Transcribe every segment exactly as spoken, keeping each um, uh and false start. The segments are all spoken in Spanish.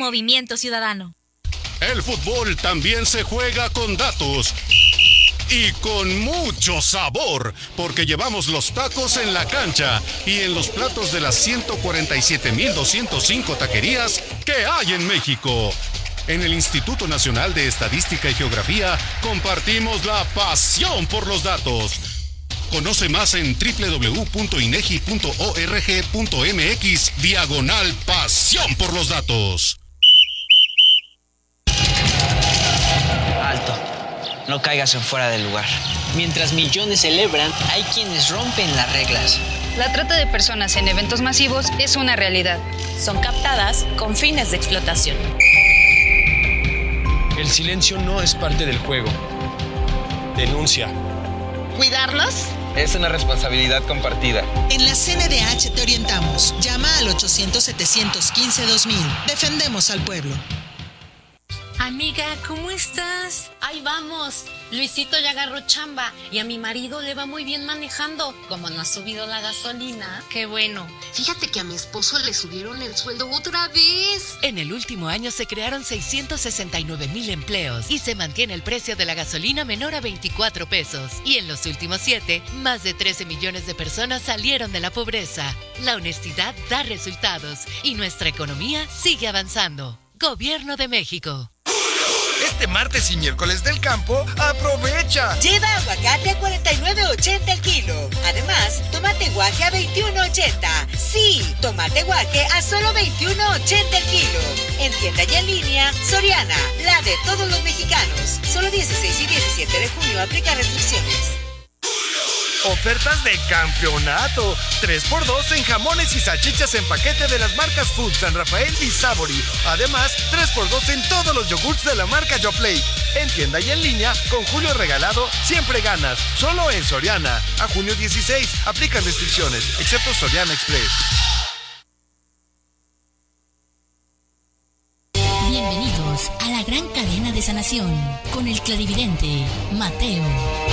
Movimiento Ciudadano. El fútbol también se juega con datos y con mucho sabor, porque llevamos los tacos en la cancha y en los platos de las ciento cuarenta y siete mil doscientas cinco taquerías que hay en México. En el Instituto Nacional de Estadística y Geografía compartimos la pasión por los datos. Conoce más en doble u doble u doble u punto inegi punto org punto mx diagonal pasión por los datos. Alto, no caigas en fuera del lugar. Mientras millones celebran, hay quienes rompen las reglas. La trata de personas en eventos masivos es una realidad. Son captadas con fines de explotación. El silencio no es parte del juego. Denuncia. ¿Cuidarlos? Es una responsabilidad compartida. En la C N D H te orientamos. Llama al ochocientos, setecientos quince, dos mil. Defendemos al pueblo. Amiga, ¿cómo estás? Ahí vamos. Luisito ya agarró chamba y a mi marido le va muy bien manejando. Como no ha subido la gasolina. Qué bueno. Fíjate que a mi esposo le subieron el sueldo otra vez. En el último año se crearon seiscientos sesenta y nueve mil empleos y se mantiene el precio de la gasolina menor a veinticuatro pesos. Y en los últimos siete, más de trece millones de personas salieron de la pobreza. La honestidad da resultados y nuestra economía sigue avanzando. Gobierno de México. Este martes y miércoles del campo, ¡aprovecha! Lleva aguacate a cuarenta y nueve ochenta el kilo. Además, tomate guaje a veintiuno ochenta. Sí, tomate guaje a solo veintiuno ochenta el kilo. En tienda y en línea, Soriana, la de todos los mexicanos. Solo dieciséis y diecisiete de junio aplica restricciones. Ofertas de campeonato. tres por dos en jamones y salchichas en paquete de las marcas Food, San Rafael y Sabori. Además, tres por dos en todos los yogurts de la marca Yoplait. En tienda y en línea, con Julio Regalado, siempre ganas. Solo en Soriana. A junio dieciséis, aplican restricciones, excepto Soriana Express. Bienvenidos a la gran cadena de sanación con el clarividente Mateo.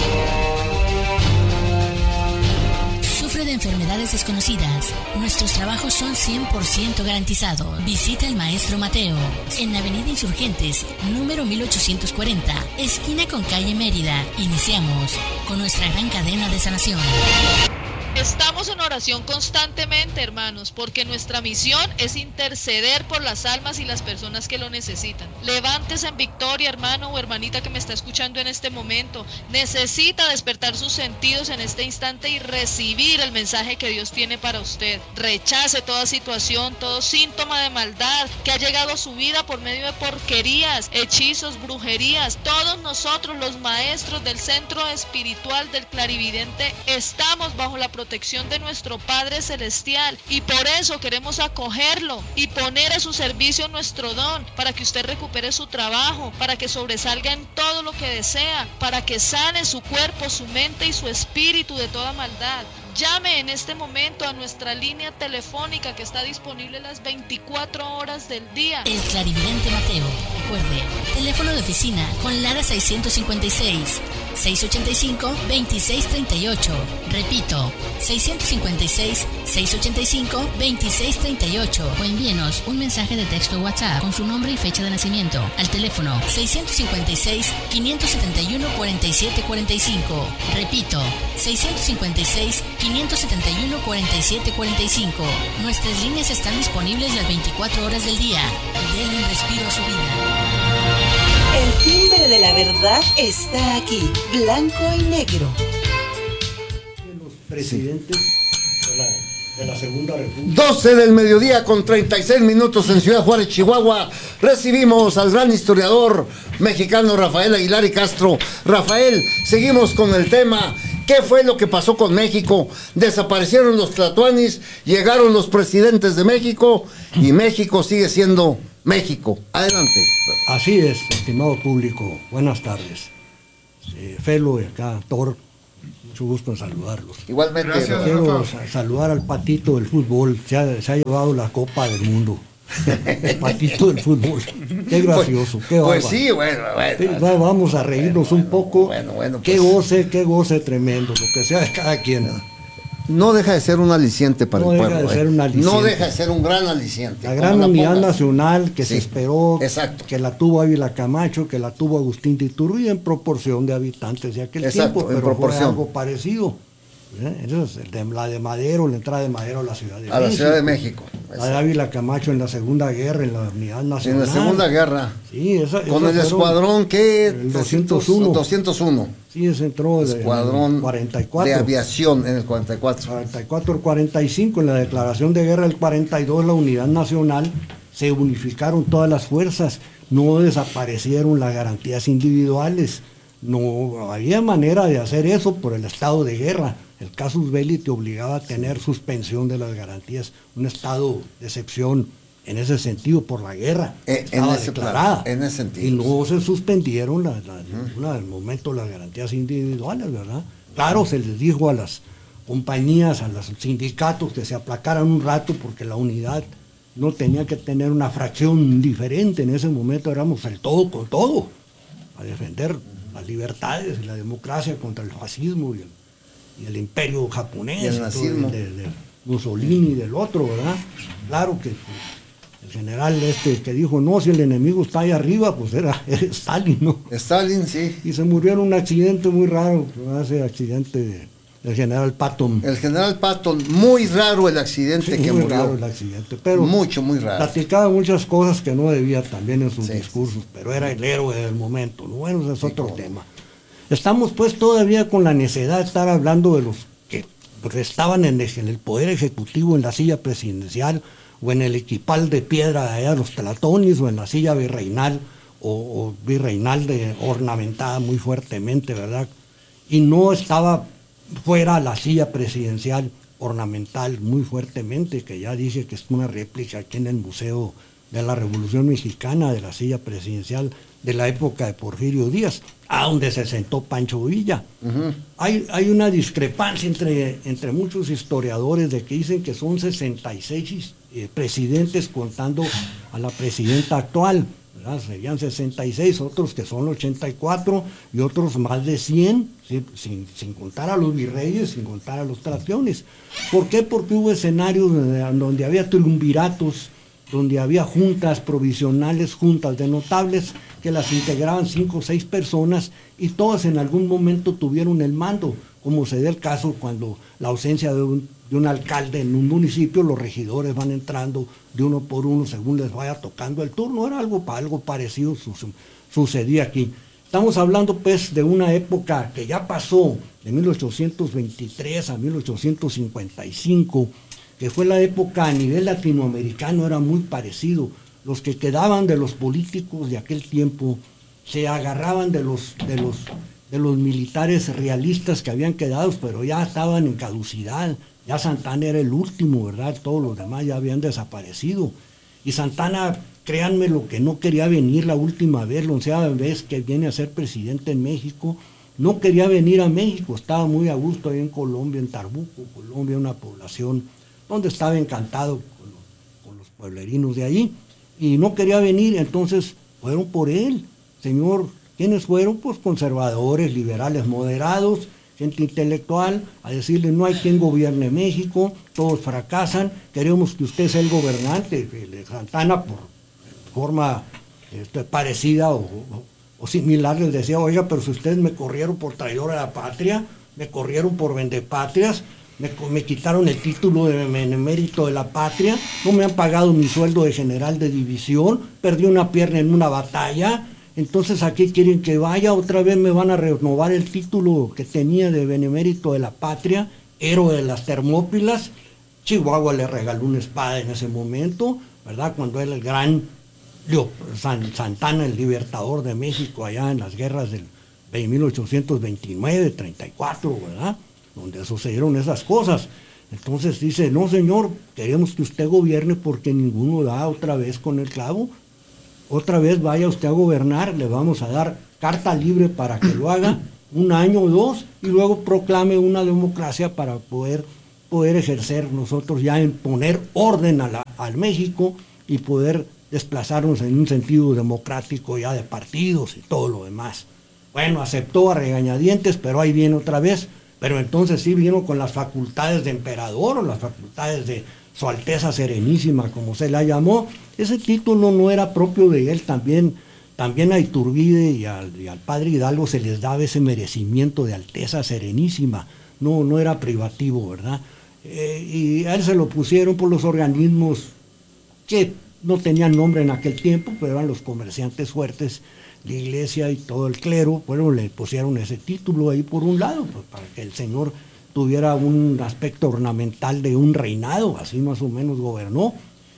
Sufre de enfermedades desconocidas. Nuestros trabajos son cien por ciento garantizados. Visita al maestro Mateo en Avenida Insurgentes, número mil ochocientos cuarenta, esquina con calle Mérida. Iniciamos con nuestra gran cadena de sanación. Estamos en oración constantemente, hermanos, porque nuestra misión es interceder por las almas y las personas que lo necesitan. Levántese en victoria, hermano o hermanita que me está escuchando en este momento. Necesita despertar sus sentidos en este instante y recibir el mensaje que Dios tiene para usted. Rechace toda situación, todo síntoma de maldad que ha llegado a su vida por medio de porquerías, hechizos, brujerías. Todos nosotros, los maestros del centro espiritual del clarividente, estamos bajo la protección de nuestro Padre Celestial y por eso queremos acogerlo y poner a su servicio nuestro don para que usted recupere su trabajo, para que sobresalga en todo lo que desea, para que sane su cuerpo, su mente y su espíritu de toda maldad. Llame en este momento a nuestra línea telefónica que está disponible las veinticuatro horas del día. El clarividente Mateo. Recuerde, teléfono de oficina con Lara seiscientos cincuenta y seis, seiscientos ochenta y cinco, veintiséis treinta y ocho. Repito, seiscientos cincuenta y seis, seiscientos ochenta y cinco, veintiséis treinta y ocho. O envíenos un mensaje de texto WhatsApp con su nombre y fecha de nacimiento al teléfono seiscientos cincuenta y seis, quinientos setenta y uno, cuarenta y siete cuarenta y cinco. Repito, seiscientos cincuenta y seis, quinientos setenta y uno, cuarenta y siete cuarenta y cinco. Nuestras líneas están disponibles las veinticuatro horas del día. Denle un respiro a su vida. El timbre de la verdad está aquí, blanco y negro. Los presidentes de la, de la Segunda República. doce del mediodía con treinta y seis minutos en Ciudad Juárez, Chihuahua. Recibimos al gran historiador mexicano Rafael Aguilar y Castro. Rafael, seguimos con el tema. ¿Qué fue lo que pasó con México? Desaparecieron los tlatoanis, llegaron los presidentes de México y México sigue siendo México. Adelante. Así es, estimado público. Buenas tardes. Eh, Felo y acá, Thor, mucho gusto en saludarlos. Igualmente. Gracias, quiero sa- saludar al patito del fútbol. Se ha, se ha llevado la Copa del Mundo. El patito del fútbol. Qué gracioso. Qué Pues bárbaro. sí, bueno, bueno. Sí, va- vamos a reírnos un poco. Bueno, bueno. Qué Pues, goce, qué goce tremendo. Lo que sea de cada quien. no deja de ser un aliciente para no el deja pueblo. de ser eh. un aliciente. No deja de ser un gran aliciente. La gran la unidad pongas. nacional que Sí, se esperó, exacto. que la tuvo Ávila Camacho, que la tuvo Agustín de Iturbide en proporción de habitantes de aquel Exacto, tiempo, en pero proporción. fue algo parecido. ¿eh? Esa es el de, la de Madero, la entrada de Madero a la Ciudad de A México. la Ciudad de México. La de Ávila Camacho en la Segunda Guerra, en la Unidad En Nacional. la Segunda Guerra. Sí, esa, Con esa el fueron- escuadrón que el doscientos uno. doscientos uno. Sí, ese entró de- Escuadrón en el cuarenta y cuatro. de aviación en el cuarenta y cuatro. cuarenta y cuatro al cuarenta y cinco, en la declaración de guerra del cuarenta y dos, la unidad nacional, se unificaron todas las fuerzas, no desaparecieron las garantías individuales, no había manera de hacer eso por el estado de guerra. El casus belli te obligaba a tener suspensión de las garantías, un estado de excepción en ese sentido por la guerra, Eh, en estaba ese declarada. plan, en ese sentido. Y no se suspendieron la, la, ninguna del momento las garantías individuales, ¿verdad? Claro, se les dijo a las compañías, a los sindicatos que se aplacaran un rato porque la unidad no tenía que tener una fracción diferente. En ese momento éramos el todo con todo, a defender las libertades y la democracia contra el fascismo y el, y el imperio japonés, Y el todo nazismo. de, de Mussolini y del otro, ¿verdad? Claro que el general este que dijo, no, si el enemigo está ahí arriba, pues era, era Stalin, ¿no? Stalin, sí. Y se murió en un accidente muy raro, ese accidente de- del general Patton. El general Patton, muy raro el accidente Sí, que muy murió. raro el accidente, pero Mucho, muy raro. platicaba muchas cosas que no debía también en sus discursos, pero era el héroe del momento, ¿no? Bueno, ese es otro tema. Estamos pues todavía con la necesidad de estar hablando de los que pues, estaban en el, en el poder ejecutivo, en la silla presidencial, o en el equipal de piedra de allá de los Tlatonis, o en la silla virreinal, o, o virreinal de, ornamentada muy fuertemente, ¿verdad? Y no estaba fuera la silla presidencial ornamental muy fuertemente, que ya dije que es una réplica aquí en el Museo de la Revolución Mexicana, de la silla presidencial de la época de Porfirio Díaz, a donde se sentó Pancho Villa. Ujú. Hay, hay una discrepancia entre, entre muchos historiadores de que dicen que son sesenta y seis eh, presidentes contando a la presidenta actual, ¿verdad? Serían sesenta y seis, otros que son ochenta y cuatro y otros más de cien, ¿sí? sin, sin contar a los virreyes, sin contar a los traciones. ¿Por qué? Porque hubo escenarios donde, donde había triunviratos, donde había juntas provisionales, juntas de notables, que las integraban cinco o seis personas y todas en algún momento tuvieron el mando, como se da el caso cuando la ausencia de un, de un alcalde en un municipio, los regidores van entrando de uno por uno según les vaya tocando el turno. Era algo, algo parecido su, su, sucedía aquí. Estamos hablando pues de una época que ya pasó, de mil ochocientos veintitrés a mil ochocientos cincuenta y cinco, que fue la época a nivel latinoamericano, era muy parecido. Los que quedaban de los políticos de aquel tiempo se agarraban de los, de los, de los militares realistas que habían quedado, pero ya estaban en caducidad. Ya Santana era el último, ¿verdad? Todos los demás ya habían desaparecido. Y Santana, créanme, lo que no quería venir la última vez, la onceava vez que viene a ser presidente en México, no quería venir a México, estaba muy a gusto ahí en Colombia, en Tarbuco, Colombia, una población donde estaba encantado con los, con los pueblerinos de allí, y no quería venir, entonces fueron por él. Señor, ¿quiénes fueron? Pues conservadores, liberales moderados, gente intelectual, a decirle no hay quien gobierne México, todos fracasan, queremos que usted sea el gobernante. Santana, por forma este, parecida o, o, o similar, les decía, oiga, pero si ustedes me corrieron por traidor a la patria, me corrieron por vendepatrias, Me, me quitaron el título de benemérito de la patria, no me han pagado mi sueldo de general de división, perdí una pierna en una batalla, entonces ¿a qué quieren que vaya? Otra vez me van a renovar el título que tenía de benemérito de la patria, héroe de las Termópilas. Chihuahua le regaló una espada en ese momento, ¿verdad? Cuando era el gran Leo, San, Santana, el libertador de México, allá en las guerras del de mil ochocientos veintinueve, treinta y cuatro, ¿verdad? Donde sucedieron esas cosas. Entonces dice, no señor, queremos que usted gobierne porque ninguno da otra vez con el clavo. Otra vez vaya usted a gobernar, le vamos a dar carta libre para que lo haga, un año o dos, y luego proclame una democracia para poder, poder ejercer nosotros ya en poner orden a la, al México y poder desplazarnos en un sentido democrático ya de partidos y todo lo demás. Bueno, aceptó a regañadientes, pero ahí viene otra vez pero entonces sí vino con las facultades de emperador o las facultades de Su Alteza Serenísima, como se la llamó. Ese título no era propio de él, también, también a Iturbide y al, y al padre Hidalgo se les daba ese merecimiento de Alteza Serenísima, no, no era privativo, ¿verdad? Eh, y a él se lo pusieron por los organismos que no tenían nombre en aquel tiempo, pero eran los comerciantes fuertes, la iglesia y todo el clero. Bueno, le pusieron ese título ahí por un lado, pues, para que el señor tuviera un aspecto ornamental de un reinado, así más o menos gobernó.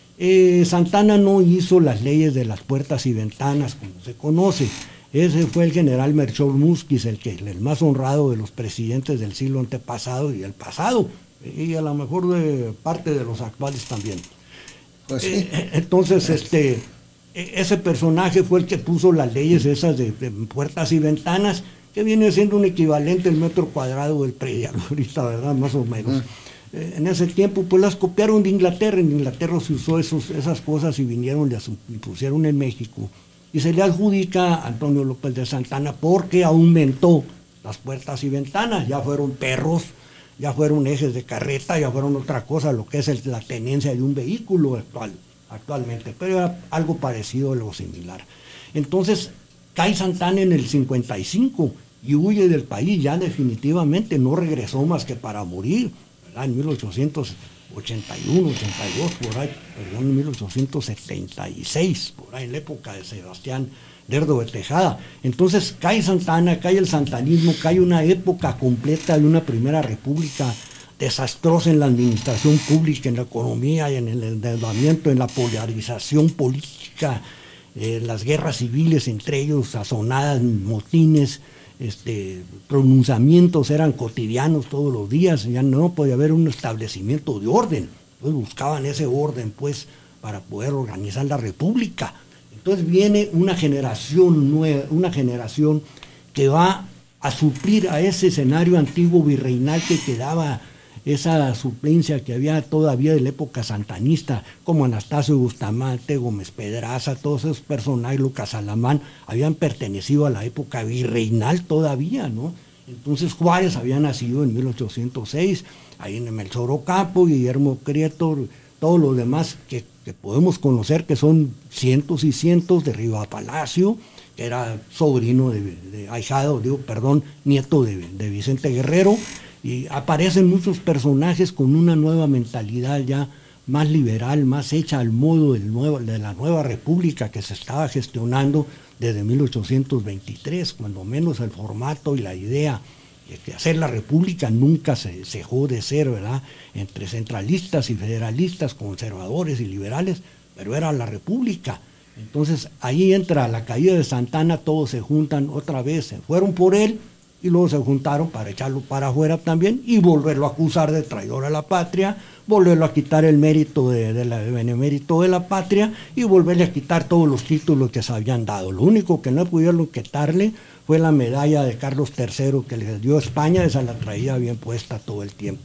Eh, Santana no hizo las leyes de las puertas y ventanas, como se conoce. Ese fue el general Melchor Musquiz, el, que, el más honrado de los presidentes del siglo antepasado y el pasado, y a lo mejor de parte de los actuales también. Pues sí. Eh, entonces, este, ese personaje fue el que puso las leyes esas de, de puertas y ventanas, que viene siendo un equivalente al metro cuadrado del predial ahorita, ¿verdad? Más o menos. Mm. Eh, en ese tiempo, pues las copiaron de Inglaterra. En Inglaterra se usó esos, esas cosas y vinieron, las impusieron en México. Y se le adjudica a Antonio López de Santana porque aumentó las puertas y ventanas. Ya fueron perros, ya fueron ejes de carreta, ya fueron otra cosa, lo que es el, la tenencia de un vehículo actual, actualmente, pero era algo parecido, algo similar. Entonces, cae Santana en el cincuenta y cinco y huye del país, ya definitivamente no regresó más que para morir, ¿verdad? En mil ochocientos ochenta y uno, ochenta y dos, por ahí, perdón, en mil ochocientos setenta y seis, por ahí, en la época de Sebastián Lerdo de Tejada. Entonces cae Santana, cae el santanismo, cae una época completa de una primera república desastrosa en la administración pública, en la economía y en el endeudamiento, en la polarización política, eh, las guerras civiles entre ellos, sazonadas, motines, este, pronunciamientos eran cotidianos todos los días, ya no podía haber un establecimiento de orden, pues buscaban ese orden pues para poder organizar la república. Entonces viene una generación nueva, una generación que va a suplir a ese escenario antiguo virreinal que quedaba, esa suplencia que había todavía de la época santanista, como Anastasio Bustamante, Gómez Pedraza, todos esos personajes, Lucas Alamán, habían pertenecido a la época virreinal todavía, ¿no? Entonces Juárez había nacido en mil ochocientos seis, ahí en Melchor Ocampo, Guillermo Prieto, todos los demás que, que podemos conocer, que son cientos y cientos, de Riva Palacio, que era sobrino de, de ahijado, digo, perdón, nieto de, de Vicente Guerrero, y aparecen muchos personajes con una nueva mentalidad ya más liberal, más hecha al modo del nuevo, de la nueva república que se estaba gestionando desde mil ochocientos veintitrés, cuando menos el formato y la idea de que hacer la república nunca se dejó de ser, ¿verdad?, entre centralistas y federalistas, conservadores y liberales, pero era la república. Entonces ahí entra la caída de Santana, todos se juntan otra vez, se fueron por él, y luego se juntaron para echarlo para afuera también y volverlo a acusar de traidor a la patria, volverlo a quitar el mérito de, de la, el benemérito de la patria y volverle a quitar todos los títulos que se habían dado. Lo único que no pudieron quitarle fue la medalla de Carlos tercero que le dio España, esa la traía bien puesta todo el tiempo.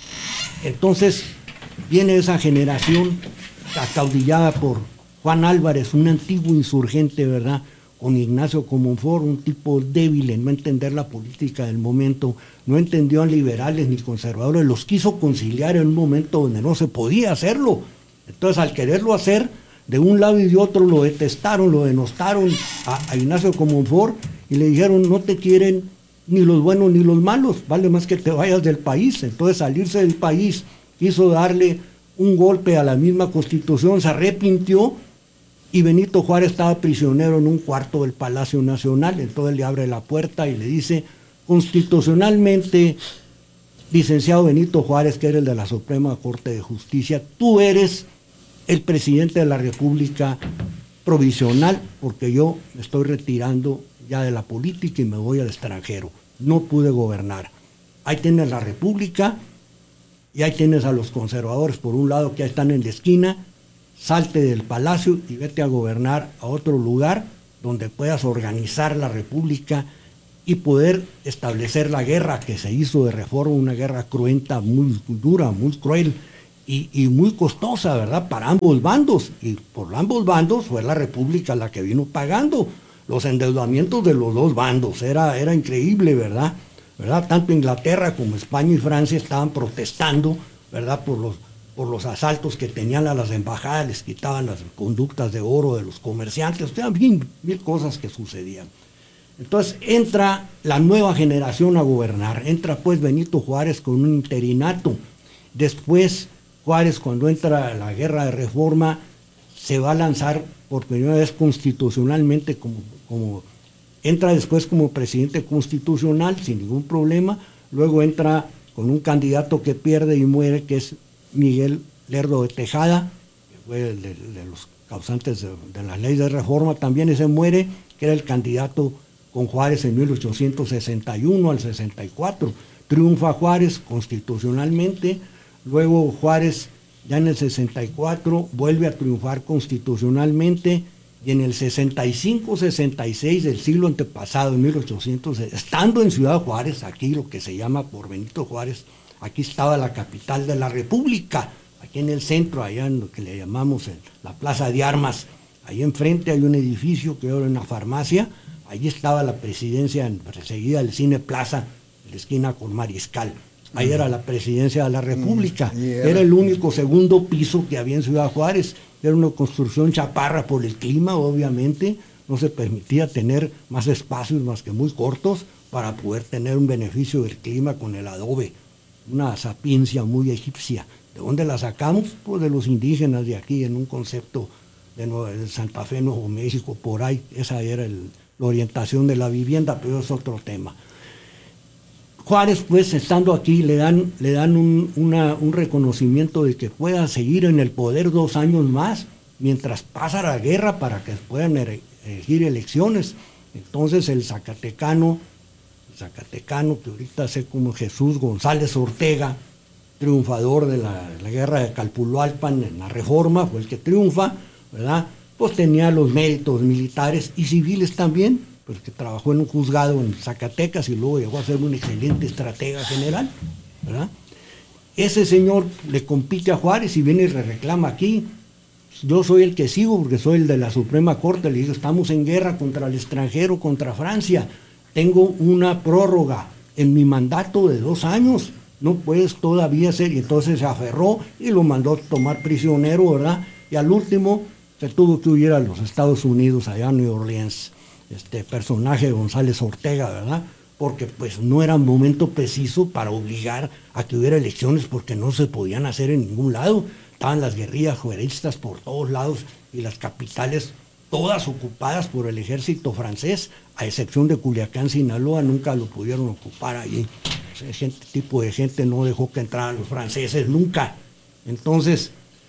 Entonces viene esa generación acaudillada por Juan Álvarez, un antiguo insurgente, ¿verdad?, con Ignacio Comonfort, un tipo débil en no entender la política del momento, no entendió a liberales ni conservadores, los quiso conciliar en un momento donde no se podía hacerlo. Entonces, al quererlo hacer, de un lado y de otro lo detestaron, lo denostaron a, a Ignacio Comonfort y le dijeron, no te quieren ni los buenos ni los malos, vale más que te vayas del país. Entonces, salirse del país quiso darle un golpe a la misma Constitución, se arrepintió, y Benito Juárez estaba prisionero en un cuarto del Palacio Nacional. Entonces le abre la puerta y le dice, constitucionalmente, licenciado Benito Juárez, que eres el de la Suprema Corte de Justicia, tú eres el presidente de la República provisional, porque yo me estoy retirando ya de la política y me voy al extranjero. No pude gobernar. Ahí tienes la República y ahí tienes a los conservadores por un lado que ya están en la esquina. Salte del palacio y vete a gobernar a otro lugar donde puedas organizar la república y poder establecer la guerra que se hizo de reforma, una guerra cruenta, muy dura, muy cruel y, y muy costosa, ¿verdad?, para ambos bandos. Y por ambos bandos fue la república la que vino pagando los endeudamientos de los dos bandos. Era, era increíble, ¿verdad?, ¿verdad? Tanto Inglaterra como España y Francia estaban protestando, ¿verdad? Por los, por los asaltos que tenían a las embajadas, les quitaban las conductas de oro de los comerciantes, o sea, mil, mil cosas que sucedían. Entonces entra la nueva generación a gobernar, entra pues Benito Juárez con un interinato. Después Juárez, cuando entra la guerra de reforma, se va a lanzar por primera vez constitucionalmente, como, como entra después como presidente constitucional sin ningún problema, luego entra con un candidato que pierde y muere, que es Miguel Lerdo de Tejada, que fue de, de los causantes de, de las leyes de reforma, también ese muere, que era el candidato con Juárez en mil ochocientos sesenta y uno al sesenta y cuatro. Triunfa Juárez constitucionalmente, luego Juárez ya en el sesenta y cuatro vuelve a triunfar constitucionalmente, y en el sesenta y cinco sesenta y seis del siglo antepasado, en mil ochocientos, estando en Ciudad Juárez, aquí lo que se llama por Benito Juárez, aquí estaba la capital de la República, aquí en el centro, allá en lo que le llamamos el, la Plaza de Armas, ahí enfrente hay un edificio que ahora es una farmacia, allí estaba la presidencia, seguida del Cine Plaza, en la esquina con Mariscal. Ahí era la presidencia de la República. Mm, yeah. Era el único segundo piso que había en Ciudad Juárez. Era una construcción chaparra por el clima, obviamente. No se permitía tener más espacios más que muy cortos para poder tener un beneficio del clima con el adobe. Una sapiencia muy egipcia. ¿De dónde la sacamos? Pues de los indígenas de aquí, en un concepto de, Nueva, de Santa Fe, Nuevo México, por ahí. Esa era el, la orientación de la vivienda, pero es otro tema. Juárez, pues, estando aquí, le dan, le dan un, una, un reconocimiento de que pueda seguir en el poder dos años más, mientras pasa la guerra, para que puedan elegir elecciones. Entonces el zacatecano, el zacatecano que ahorita sé como Jesús González Ortega, triunfador de la, la guerra de Calpulalpan en la Reforma, fue el que triunfa, ¿verdad? Pues tenía los méritos militares y civiles también, porque trabajó en un juzgado en Zacatecas y luego llegó a ser un excelente estratega general, ¿verdad? Ese señor le compite a Juárez y viene y le reclama aquí. Yo soy el que sigo porque soy el de la Suprema Corte. Le digo, estamos en guerra contra el extranjero, contra Francia. Tengo una prórroga en mi mandato de dos años. No puedes todavía ser. Y entonces se aferró y lo mandó a tomar prisionero, ¿verdad? Y al último se tuvo que huir a los Estados Unidos, allá en New Orleans. Este personaje González Ortega, ¿verdad? Porque pues no era un momento preciso para obligar a que hubiera elecciones, porque no se podían hacer en ningún lado. Estaban las guerrillas juaristas por todos lados y las capitales todas ocupadas por el ejército francés, a excepción de Culiacán, Sinaloa, nunca lo pudieron ocupar allí. Ese tipo de gente no dejó que entraran los franceses nunca. Entonces,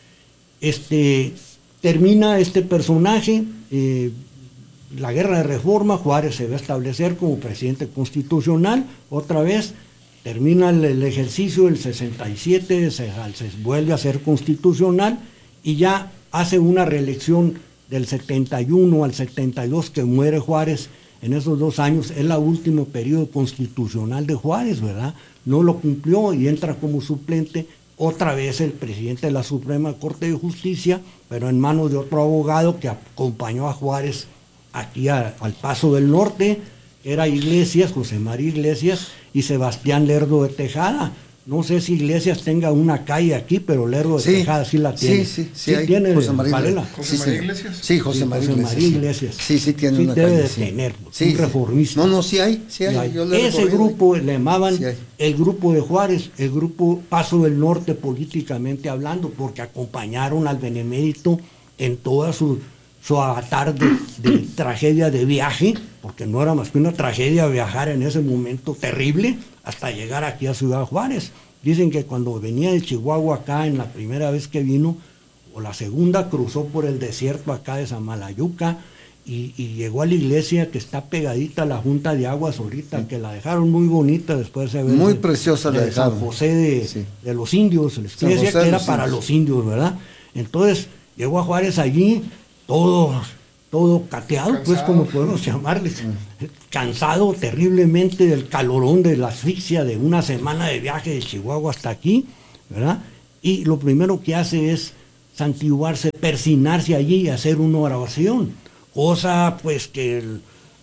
este, termina este personaje, eh, la guerra de reforma, Juárez se va a establecer como presidente constitucional, otra vez termina el, el ejercicio del sesenta y siete, se, se vuelve a ser constitucional y ya hace una reelección del setenta y uno al setenta y dos, que muere Juárez. En esos dos años es el último periodo constitucional de Juárez, ¿verdad? No lo cumplió y entra como suplente otra vez el presidente de la Suprema Corte de Justicia, pero en manos de otro abogado que acompañó a Juárez aquí a, al Paso del Norte, que era Iglesias, José María Iglesias y Sebastián Lerdo de Tejada. No sé si Iglesias tenga una calle aquí, pero Lerdo de sí, Tejada sí la tiene. Sí, sí, sí, sí hay tiene José María Varela. ¿José María Iglesias? Sí, José, sí, María, José Iglesias, María Iglesias. Sí, sí tiene sí una debe calle. de Sí. tener, sí, un reformista. No, no, sí hay, sí hay. hay. Yo le Ese grupo le llamaban sí el grupo de Juárez, el grupo Paso del Norte políticamente hablando, porque acompañaron al benemérito en toda su, su avatar de, de tragedia de viaje, porque no era más que una tragedia viajar en ese momento terrible hasta llegar aquí a Ciudad Juárez. Dicen que cuando venía de Chihuahua acá, en la primera vez que vino, o la segunda, cruzó por el desierto acá de Samalayuca y, y llegó a la iglesia que está pegadita a la Junta de Aguas ahorita, sí, que la dejaron muy bonita después de ver. Muy de, preciosa la de dejaron. San José de, sí, de los indios, la iglesia que era para los indios, ¿verdad? Entonces llegó a Juárez allí, todo, todo cateado, cansado, pues como podemos llamarles, sí, cansado terriblemente del calorón, de la asfixia de una semana de viaje de Chihuahua hasta aquí, ¿verdad? Y lo primero que hace es santiguarse, persinarse allí y hacer una oración, cosa pues que el,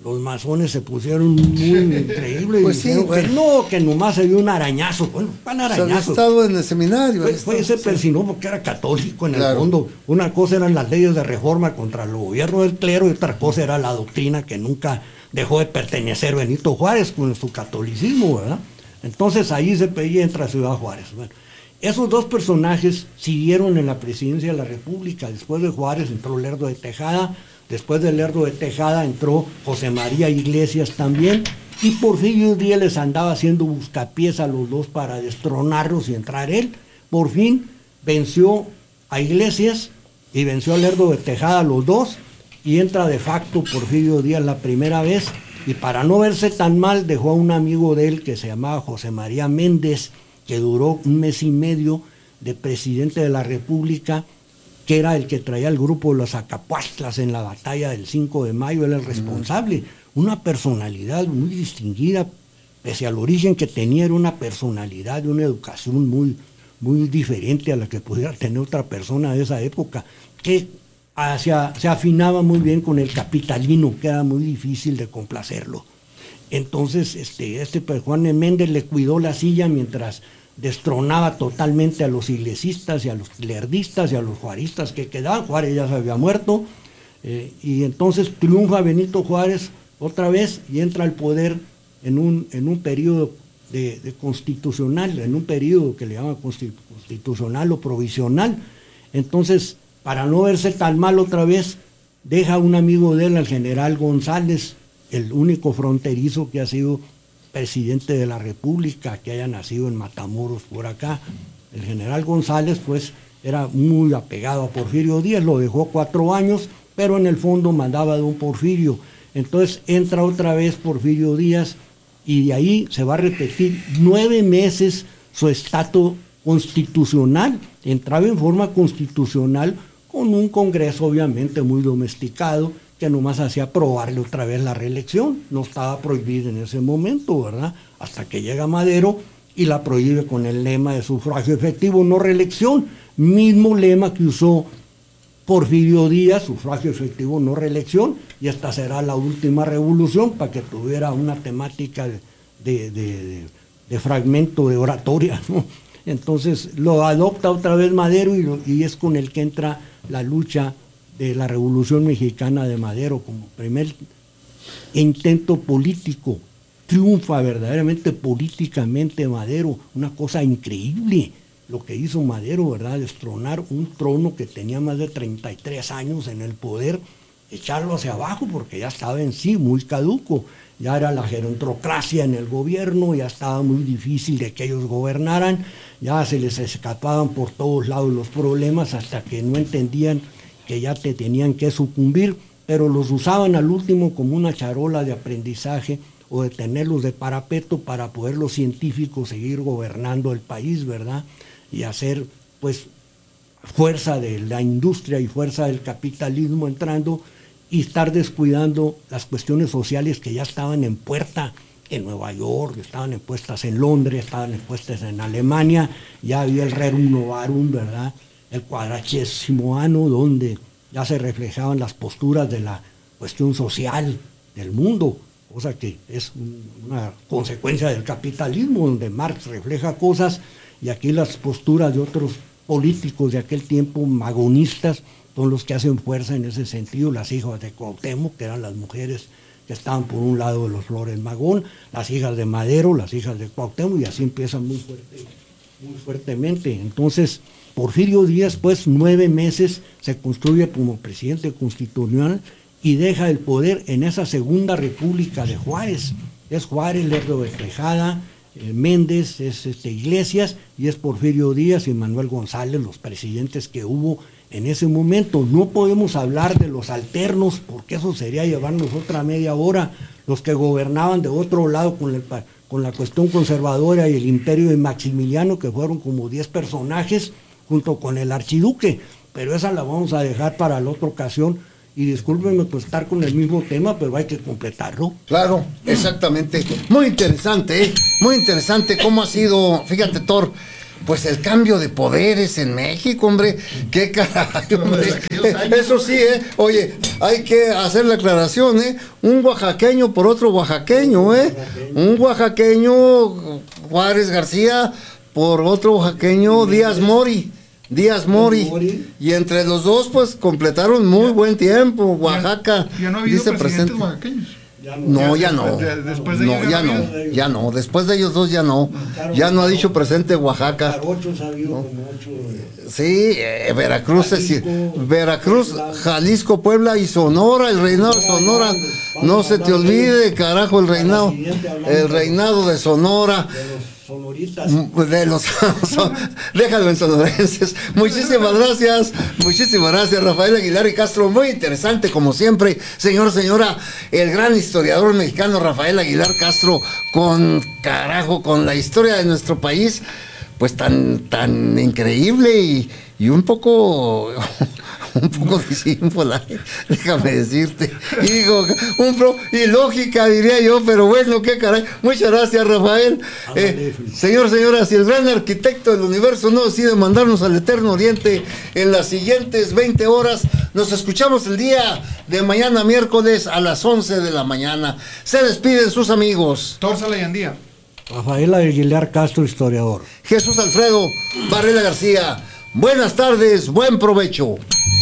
los masones se pusieron muy increíbles Pues y dijeron sí, bueno. que no, que nomás se dio un arañazo. Bueno, ¿cuál O sea, arañazo? había estado en el seminario. Fue, ahí fue está, ese sí. persinó porque era católico en Claro. el fondo. Una cosa eran las leyes de reforma contra el gobierno del clero y otra cosa era la doctrina que nunca dejó de pertenecer Benito Juárez con su catolicismo, ¿verdad? Entonces ahí se pedía entra Ciudad Juárez. Bueno, esos dos personajes siguieron en la presidencia de la República. Después de Juárez entró Lerdo de Tejada, después de Lerdo de Tejada entró José María Iglesias también, y Porfirio Díaz les andaba haciendo buscapiés a los dos para destronarlos y entrar él. Por fin venció a Iglesias y venció a Lerdo de Tejada, los dos, y entra de facto Porfirio Díaz la primera vez, y para no verse tan mal dejó a un amigo de él que se llamaba José María Méndez, que duró un mes y medio de presidente de la República, que era el que traía el grupo de los Acapuastlas en la batalla del cinco de mayo, era el responsable, una personalidad muy distinguida, pese al origen que tenía, era una personalidad de una educación muy, muy diferente a la que pudiera tener otra persona de esa época, que hacia, se afinaba muy bien con el capitalino, que era muy difícil de complacerlo. Entonces, este, este pues, Juan de Méndez le cuidó la silla mientras destronaba totalmente a los iglesistas y a los lerdistas y a los juaristas que quedaban. Juárez ya se había muerto, eh, y entonces triunfa Benito Juárez otra vez y entra al poder en un, en un periodo de, de constitucional, en un periodo que le llaman constitucional o provisional. Entonces, para no verse tan mal otra vez, deja a un amigo de él, al general González, el único fronterizo que ha sido presidente de la República, que haya nacido en Matamoros por acá. El general González pues era muy apegado a Porfirio Díaz, lo dejó cuatro años, pero en el fondo mandaba a don Porfirio. Entonces entra otra vez Porfirio Díaz y de ahí se va a repetir nueve meses su estatus constitucional. Entraba en forma constitucional con un Congreso obviamente muy domesticado, que nomás hacía aprobarle otra vez la reelección. No estaba prohibida en ese momento, ¿verdad? Hasta que llega Madero y la prohíbe con el lema de sufragio efectivo, no reelección. Mismo lema que usó Porfirio Díaz, sufragio efectivo, no reelección, y esta será la última revolución para que tuviera una temática de, de, de, de fragmento de oratoria, ¿no? Entonces lo adopta otra vez Madero y, lo, y es con el que entra la lucha de la Revolución Mexicana de Madero como primer intento político. Triunfa verdaderamente políticamente Madero, una cosa increíble lo que hizo Madero, ¿verdad? Destronar un trono que tenía más de treinta y tres años en el poder, echarlo hacia abajo porque ya estaba en sí muy caduco, ya era la gerontocracia en el gobierno, ya estaba muy difícil de que ellos gobernaran, ya se les escapaban por todos lados los problemas hasta que no entendían que ya te tenían que sucumbir, pero los usaban al último como una charola de aprendizaje o de tenerlos de parapeto para poder los científicos seguir gobernando el país, ¿verdad? Y hacer, pues, fuerza de la industria y fuerza del capitalismo entrando y estar descuidando las cuestiones sociales que ya estaban en puerta en Nueva York, estaban puestas en Londres, estaban puestas en Alemania, ya había el Rerum Novarum, ¿verdad? El Quadragesimoano, donde ya se reflejaban las posturas de la cuestión social del mundo, cosa que es una consecuencia del capitalismo, donde Marx refleja cosas, y aquí las posturas de otros políticos de aquel tiempo, magonistas, son los que hacen fuerza en ese sentido, las hijas de Cuauhtémoc, que eran las mujeres que estaban por un lado de los Flores Magón, las hijas de Madero, las hijas de Cuauhtémoc, y así empiezan muy, fuerte, muy fuertemente. Entonces, Porfirio Díaz, pues, nueve meses se construye como presidente constitucional y deja el poder en esa segunda república de Juárez. Es Juárez, Lerdo de Tejada, eh, Méndez, es este, Iglesias, y es Porfirio Díaz y Manuel González, los presidentes que hubo en ese momento. No podemos hablar de los alternos, porque eso sería llevarnos otra media hora, los que gobernaban de otro lado con, el, con la cuestión conservadora y el imperio de Maximiliano, que fueron como diez personajes, junto con el archiduque, pero esa la vamos a dejar para la otra ocasión, y discúlpenme por estar con el mismo tema, pero hay que completarlo. Claro, exactamente. Muy interesante, ¿eh? Muy interesante cómo ha sido, fíjate, Thor, pues el cambio de poderes en México, hombre. Qué caray, hombre. Eso sí, ¿eh? Oye, hay que hacer la aclaración, ¿eh? Un oaxaqueño por otro oaxaqueño, ¿eh? Un oaxaqueño, Juárez García, por otro oaxaqueño, Díaz Mori. Díaz Mori. Y entre los dos, pues, completaron muy buen tiempo. Oaxaca. ¿Ya no ha habido dice presidentes presente. oaxaqueños? No, ya no. Después de, después de no, ya no, ya no. Después de ellos dos ya no. Ya no ha dicho presente Oaxaca. ¿No? Sí, eh, Veracruz, es, Veracruz, Jalisco, Puebla y Sonora, el reinado de Sonora. No se te olvide, carajo, el reinado, el reinado de Sonora. De los déjalo en sonorenses. Muchísimas gracias, muchísimas gracias, Rafael Aguilar y Castro. Muy interesante, como siempre, señor, señora, el gran historiador mexicano Rafael Aguilar Castro, con carajo, con la historia de nuestro país, pues tan, tan increíble y, y un poco. Un poco disímbola, déjame decirte. Digo, un pro y lógica, diría yo, pero bueno, qué caray. Muchas gracias, Rafael. Eh, señor, señora, si el gran arquitecto del universo no decide mandarnos al Eterno Oriente en las siguientes veinte horas, nos escuchamos el día de mañana, miércoles, a las once de la mañana. Se despiden sus amigos. Torza Leyandía. Rafael Aguilar Castro, historiador. Jesús Alfredo Varela García. Buenas tardes, buen provecho.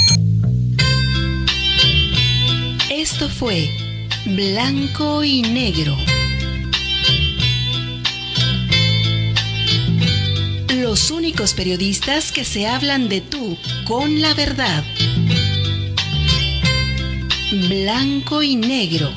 Esto fue Blanco y Negro. Los únicos periodistas que se hablan de tú con la verdad. Blanco y Negro.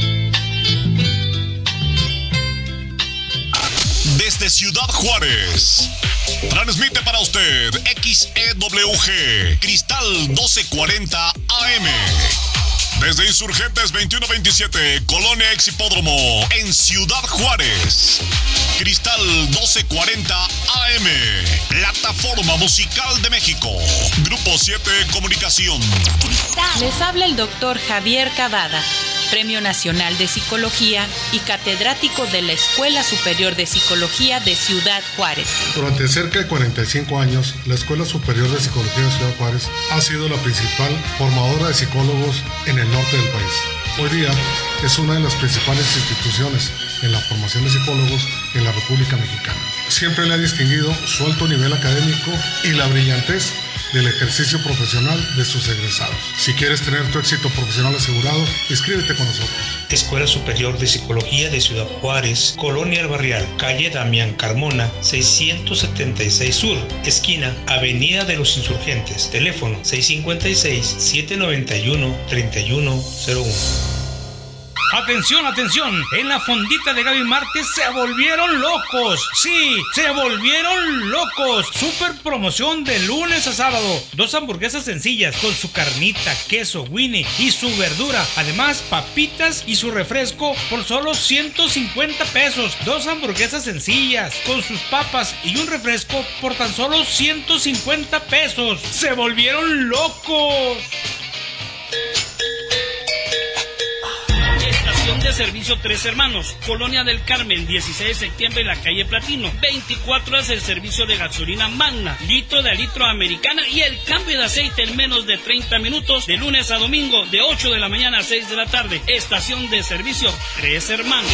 Desde Ciudad Juárez, transmite para usted X E W G Cristal doce cuarenta A M. Desde Insurgentes veintiuno veintisiete, Colonia Ex Hipódromo, en Ciudad Juárez. Cristal doce cuarenta A M, Plataforma Musical de México. Grupo siete Comunicación. Les habla el doctor Javier Cavada, Premio Nacional de Psicología y catedrático de la Escuela Superior de Psicología de Ciudad Juárez. Durante cerca de cuarenta y cinco años, la Escuela Superior de Psicología de Ciudad Juárez ha sido la principal formadora de psicólogos en el norte del país. Hoy día es una de las principales instituciones en la formación de psicólogos en la República Mexicana. Siempre le ha distinguido su alto nivel académico y la brillantez del ejercicio profesional de sus egresados. Si quieres tener tu éxito profesional asegurado, inscríbete con nosotros. Escuela Superior de Psicología de Ciudad Juárez, Colonia El Barrial, calle Damián Carmona, seiscientos setenta y seis Sur, esquina Avenida de los Insurgentes. Teléfono seis cinco seis, siete nueve uno, tres uno cero uno. Atención, atención, en la fondita de Gaby Márquez se volvieron locos, sí, se volvieron locos, super promoción de lunes a sábado, dos hamburguesas sencillas con su carnita, queso, winnie y su verdura, además papitas y su refresco por solo ciento cincuenta pesos, dos hamburguesas sencillas con sus papas y un refresco por tan solo ciento cincuenta pesos, se volvieron locos. De servicio Tres Hermanos, Colonia del Carmen, dieciséis de septiembre en la calle Platino, veinticuatro horas el servicio de gasolina Magna, litro de litro americana y el cambio de aceite en menos de treinta minutos, de lunes a domingo, de ocho de la mañana a seis de la tarde. Estación de servicio Tres Hermanos.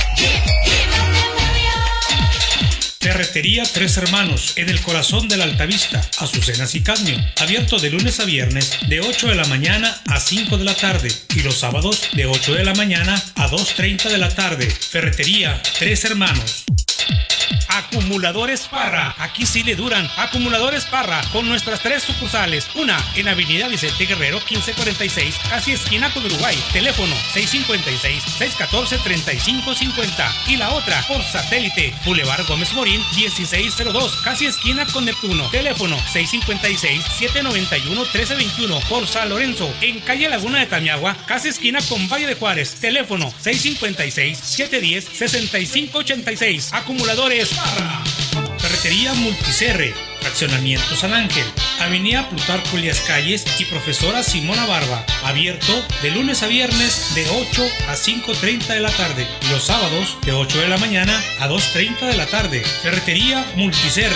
Ferretería Tres Hermanos, en el corazón de la Altavista, Azucenas y Cadmio. Abierto de lunes a viernes, de ocho de la mañana a cinco de la tarde. Y los sábados, de ocho de la mañana a dos treinta de la tarde. Ferretería Tres Hermanos. Acumuladores Parra, aquí sí le duran. Acumuladores Parra, con nuestras tres sucursales. Una en Avenida Vicente Guerrero quince cuarenta y seis, casi esquina con Uruguay. Teléfono seis cinco seis, seis uno cuatro, tres cinco cinco cero. Y la otra por satélite, Boulevard Gómez Morín dieciséis cero dos, casi esquina con Neptuno. Teléfono seis cinco seis, siete nueve uno, uno tres dos uno. Por San Lorenzo, en calle Laguna de Tamiagua, casi esquina con Valle de Juárez. Teléfono seis cinco seis, siete uno cero, seis cinco ocho seis. Acumuladores Parra. Ferretería Multicerre, Fraccionamiento San Ángel, Avenida Plutarco Elías Calles y Profesora Simona Barba, abierto de lunes a viernes de ocho a cinco treinta de la tarde y los sábados de ocho de la mañana a dos treinta de la tarde. Ferretería Multiserre.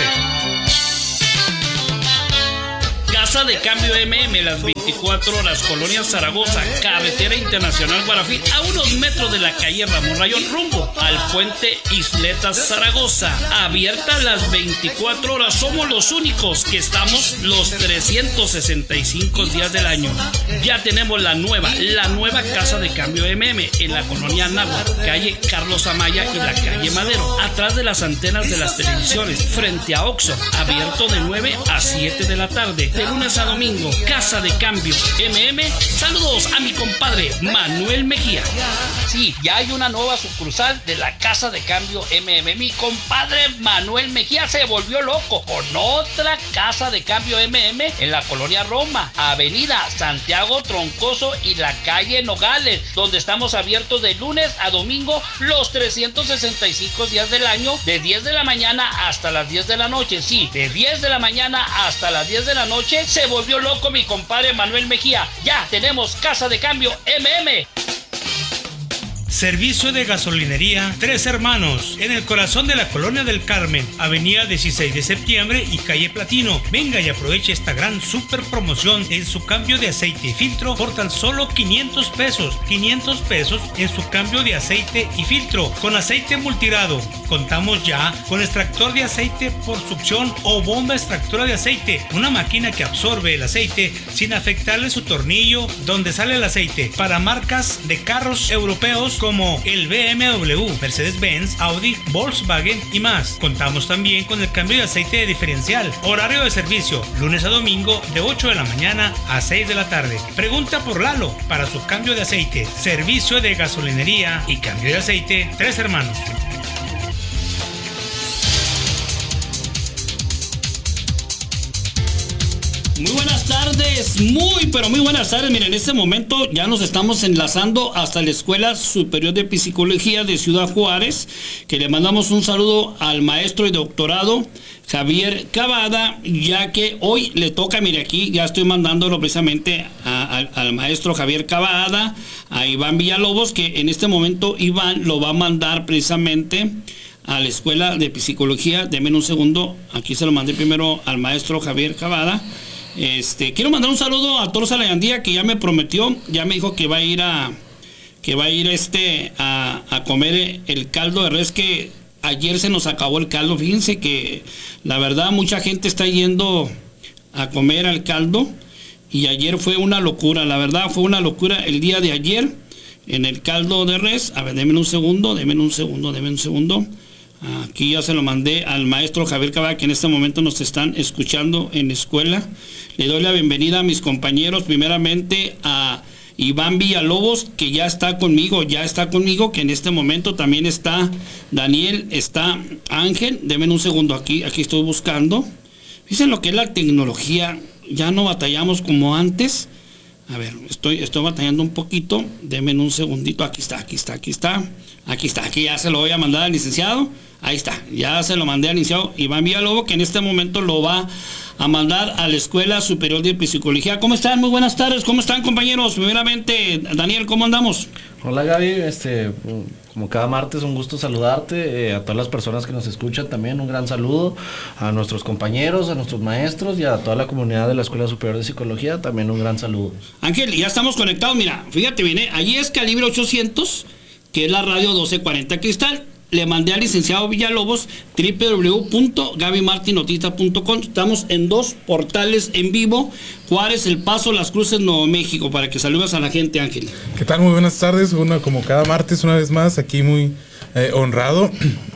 Casa de Cambio M M, las veinticuatro horas, Colonia Zaragoza, Carretera Internacional Guarafí, a unos metros de la calle Ramón Rayón, rumbo al puente Isletas Zaragoza. Abierta las veinticuatro horas, somos los únicos que estamos los trescientos sesenta y cinco días del año. Ya tenemos la nueva, la nueva Casa de Cambio M M en la Colonia Anáhuac, calle Carlos Amaya y la calle Madero, atrás de las antenas de las televisiones, frente a Oxxo, abierto de nueve a siete de la tarde. De lunes a domingo, Casa de Cambio M M. Saludos a mi compadre Manuel Mejía. Sí, ya hay una nueva sucursal de la Casa de Cambio M M. Mi compadre Manuel Mejía se volvió loco con otra Casa de Cambio M M en la Colonia Roma, Avenida Santiago Troncoso y la calle Nogales, donde estamos abiertos de lunes a domingo los trescientos sesenta y cinco días del año, de diez de la mañana hasta las diez de la noche. Sí, de diez de la mañana hasta las diez de la noche. Se volvió loco mi compadre Manuel Mejía. Ya tenemos Casa de Cambio M M. Servicio de gasolinería Tres Hermanos, en el corazón de la Colonia del Carmen, avenida dieciséis de septiembre y calle Platino. Venga y aproveche esta gran super promoción en su cambio de aceite y filtro por tan solo quinientos pesos. quinientos pesos en su cambio de aceite y filtro con aceite multigrado. Contamos ya con extractor de aceite por succión o bomba extractora de aceite, una máquina que absorbe el aceite sin afectarle su tornillo donde sale el aceite, para marcas de carros europeos como el B M W, Mercedes-Benz, Audi, Volkswagen y más. Contamos también con el cambio de aceite de diferencial. Horario de servicio, lunes a domingo de ocho de la mañana a seis de la tarde. Pregunta por Lalo para su cambio de aceite. Servicio de gasolinería y cambio de aceite Tres Hermanos. Muy buenas tardes, muy pero muy buenas tardes. Miren, en este momento ya nos estamos enlazando hasta la Escuela Superior de Psicología de Ciudad Juárez, que le mandamos un saludo al maestro y doctorado Javier Cavada, ya que hoy le toca, mire aquí, ya estoy mandándolo precisamente a, a, al maestro Javier Cavada, a Iván Villalobos, que en este momento Iván lo va a mandar precisamente a la Escuela de Psicología. Denme un segundo, aquí se lo mandé primero al maestro Javier Cavada. Este, quiero mandar un saludo a Torza Layandía, que ya me prometió, ya me dijo que va a ir a que va a ir este a, a comer el caldo de res, que ayer se nos acabó el caldo. Fíjense que la verdad mucha gente está yendo a comer al caldo y ayer fue una locura, la verdad fue una locura el día de ayer en el caldo de res. A ver, denme un segundo, denme un segundo, denme un segundo. Aquí ya se lo mandé al maestro Javier Cavada, que en este momento nos están escuchando en la escuela. Le doy la bienvenida a mis compañeros, primeramente a Iván Villalobos, que ya está conmigo, ya está conmigo, que en este momento también está Daniel, está Ángel. Denme un segundo, aquí, aquí estoy buscando. Dicen lo que es la tecnología, ya no batallamos como antes. A ver, estoy, estoy batallando un poquito. Denme un segundito, aquí está, aquí está, aquí está. Aquí está, aquí ya se lo voy a mandar al licenciado. Ahí está, ya se lo mandé al licenciado Iván Villalobos, que en este momento lo va a mandar a la Escuela Superior de Psicología. ¿Cómo están? Muy buenas tardes. ¿Cómo están, compañeros? Primeramente, Daniel, ¿cómo andamos? Hola, Gaby. Este, como cada martes, un gusto saludarte. Eh, a todas las personas que nos escuchan también, un gran saludo. A nuestros compañeros, a nuestros maestros y a toda la comunidad de la Escuela Superior de Psicología, también un gran saludo. Ángel, ya estamos conectados. Mira, fíjate bien, ¿eh? Allí es Calibre ochocientos, que es la radio doce cuarenta Cristal. Le mandé al licenciado Villalobos doble u doble u doble u punto gaby martin noticias punto com. Estamos en dos portales en vivo: Juárez, El Paso, Las Cruces, Nuevo México, para que saludes a la gente, Ángel. ¿Qué tal? Muy buenas tardes. Uno, como cada martes, una vez más, aquí muy eh, honrado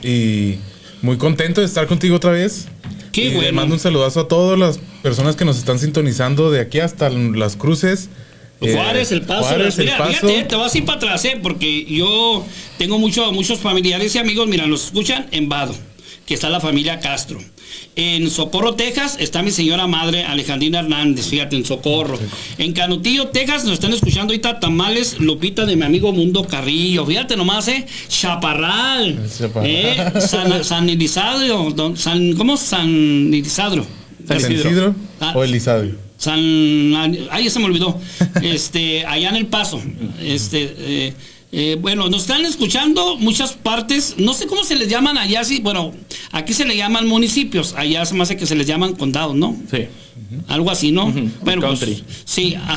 y muy contento de estar contigo otra vez. Qué y bueno. Le mando un saludazo a todas las personas que nos están sintonizando de aquí hasta Las Cruces. Juárez, El Paso. Juárez, Mira, El Paso. fíjate, te vas a ir para atrás, ¿eh? Porque yo tengo mucho, muchos familiares y amigos, mira, nos escuchan en Vado, que está la familia Castro. En Socorro, Texas, está mi señora madre Alejandrina Hernández, fíjate, en Socorro. En Canutillo, Texas, nos están escuchando ahorita Tamales Lupita, de mi amigo Mundo Carrillo. Fíjate nomás, ¿eh? Chaparral. Chaparral. ¿Eh? San, San Isidro, San, ¿cómo? San Isidro. San Isidro Ah, o Elisadio. San, ay, se me olvidó. Este, allá en El Paso. Este, eh, eh, bueno, nos están escuchando muchas partes. No sé cómo se les llaman allá, sí. Bueno, aquí se le llaman municipios. Allá se me hace que se les llaman condados, ¿no? Sí. Algo así, ¿no? Uh-huh. Bueno, Country. pues, sí,